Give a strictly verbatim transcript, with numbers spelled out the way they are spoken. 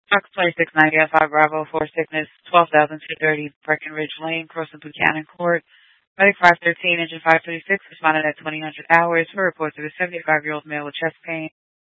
Fox twenty-six ninety at five Bravo for sickness twelve thousand two hundred thirty Breckenridge Lane, crossing Buchanan Court. Medic five thirteen, engine five thirty-six responded at twenty hundred hours for reports of a seventy-five-year-old male with chest pain.